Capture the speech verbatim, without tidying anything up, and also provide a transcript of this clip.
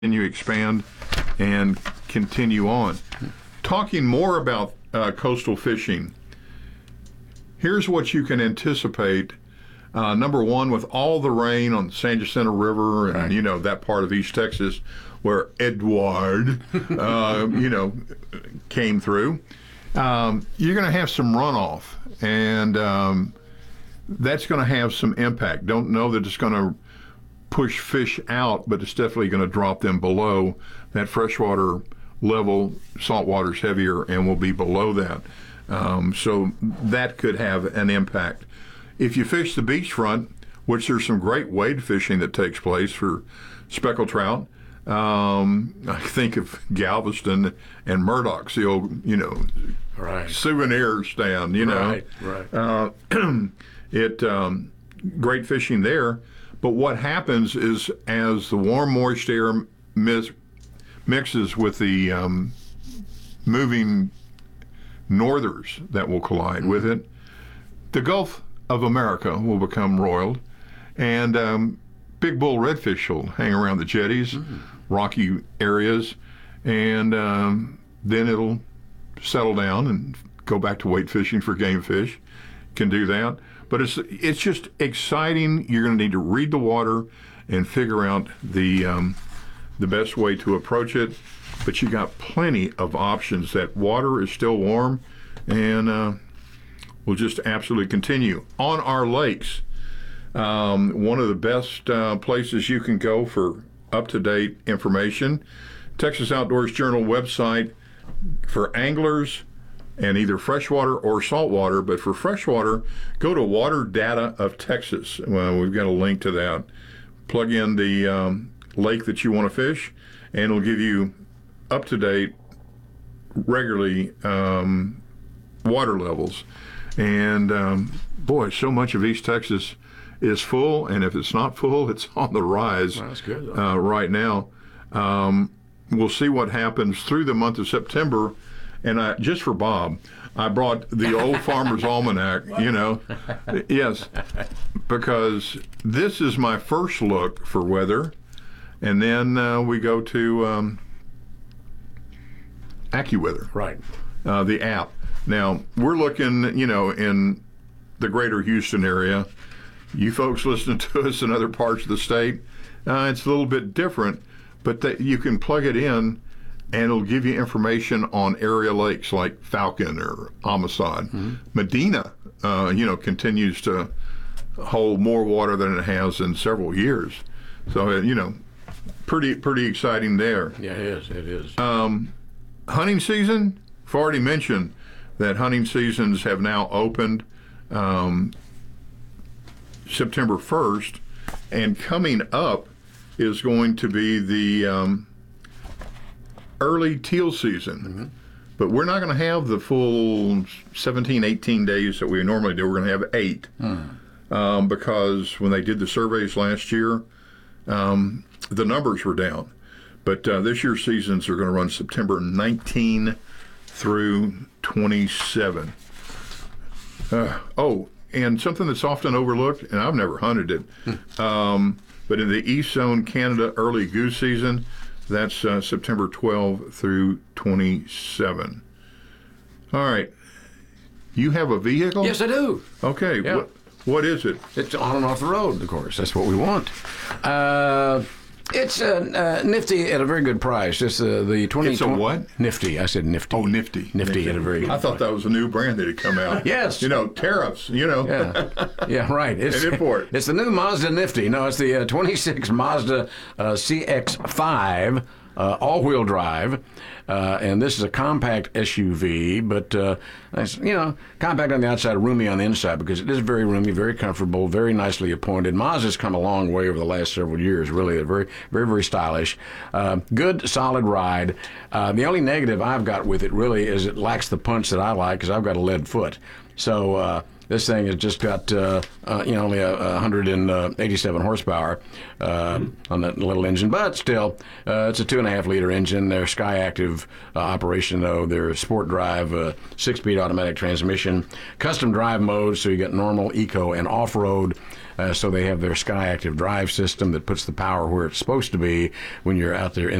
continue expand and continue on. Talking more about uh, coastal fishing, here's what you can anticipate. Uh, number one, with all the rain on the San Jacinto River and, right. you know, that part of East Texas where Edward, uh, you know, came through, um, you're going to have some runoff, and um, that's going to have some impact. Don't know that it's going to push fish out, but it's definitely going to drop them below that freshwater level. Saltwater's heavier and will be below that. Um, so that could have an impact. If you fish the beachfront, which there's some great wade fishing that takes place for speckled trout, um, I think of Galveston and Murdoch's, the old, you know, right. souvenir stand, you know. Right, right. Uh, it um, great fishing there. But what happens is as the warm, moist air mis- mixes with the um, moving northers that will collide mm-hmm. with it, the Gulf of America will become roiled, and um, big bull redfish will hang around the jetties, mm-hmm. rocky areas, and um, then it'll settle down and go back to weight fishing for game fish. Can do that. But it's it's just exciting. You're going to need to read the water and figure out the um, the best way to approach it. But you got plenty of options. That water is still warm, and uh, we'll just absolutely continue. On our lakes, um, one of the best uh, places you can go for up-to-date information, Texas Outdoors Journal website for anglers, and either freshwater or saltwater. But for freshwater, go to Water Data of Texas. Well, we've got a link to that. Plug in the um, lake that you want to fish, and it'll give you up-to-date, regularly um, water levels. And um, boy, so much of East Texas is full, and if it's not full, it's on the rise. Well, that's good, uh, right now. Um, we'll see what happens through the month of September. And I, just for Bob, I brought the Old Farmer's Almanac, you know. Yes, because this is my first look for weather. And then uh, we go to um, AccuWeather. Right. Uh, the app. Now, we're looking, you know, in the greater Houston area. You folks listening to us in other parts of the state, uh, it's a little bit different, but that you can plug it in, and it'll give you information on area lakes like Falcon or Amistad. Mm-hmm. Medina, uh, you know, continues to hold more water than it has in several years. So, uh, you know, pretty pretty exciting there. Yeah, it is. It is. Um, hunting season, I've already mentioned that hunting seasons have now opened um, September first, and coming up is going to be the Um, early teal season. Mm-hmm. But we're not going to have the full seventeen, eighteen days that we normally do. We're going to have eight. Mm. Um, because when they did the surveys last year, um, the numbers were down. But uh, this year's seasons are going to run September nineteenth through twenty-seventh. Uh, oh, and something that's often overlooked, and I've never hunted it, mm. um, but in the East Zone Canada early goose season, that's uh, September twelfth through twenty-seventh. All right. You have a vehicle? Yes, I do. Okay. Yeah. What, what is it? It's on and off the road, of course. That's what we want. Uh, it's uh, uh, nifty at a very good price. It's uh, the twenty. It's a what? Nifty. I said nifty. Oh, nifty. Nifty, nifty. At a very good I thought price. that was a new brand that had come out. Yes. You know, tariffs, you know. Yeah, yeah, right. It's, and import. It's the new Mazda Nifty. No, it's the uh, twenty-six Mazda uh, C X five. Uh, all-wheel drive, uh, and this is a compact S U V, but uh, it's, you know, compact on the outside, roomy on the inside, because it is very roomy, very comfortable, very nicely appointed. Mazda's come a long way over the last several years. Really, they're very, very, very stylish. Uh, good, solid ride. Uh, the only negative I've got with it really is it lacks the punch that I like, because I've got a lead foot. So uh, this thing has just got uh, uh, you know only a, a one hundred eighty-seven horsepower uh, mm-hmm. on that little engine, but still, uh, it's a two and a half liter engine. Their Sky Active uh, operation, though, their Sport Drive uh, six-speed automatic transmission, custom drive modes, so you get normal, eco, and off-road. Uh, so they have their SkyActiv drive system that puts the power where it's supposed to be when you're out there in